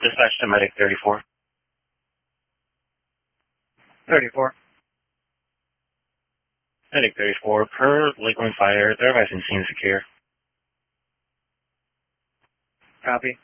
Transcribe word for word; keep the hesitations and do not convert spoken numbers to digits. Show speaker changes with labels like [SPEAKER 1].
[SPEAKER 1] Dispatch to Medic thirty-four.
[SPEAKER 2] thirty-four.
[SPEAKER 1] Medic thirty-four, per Lakeland Fire, they're advising scene secure.
[SPEAKER 2] Copy.